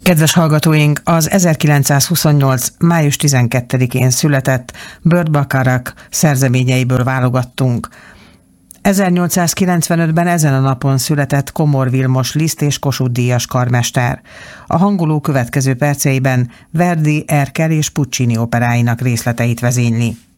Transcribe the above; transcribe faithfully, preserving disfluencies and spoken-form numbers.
Kedves hallgatóink, az ezerkilencszázhuszonnyolc. május tizenkettedikén született Burt Bacharach szerzeményeiből válogattunk. ezernyolcszázkilencvenötben ezen a napon született Komor Vilmos Liszt és Kossuth-díjas karmester. A hanguló következő perceiben Verdi, Erkel és Puccini operáinak részleteit vezényli.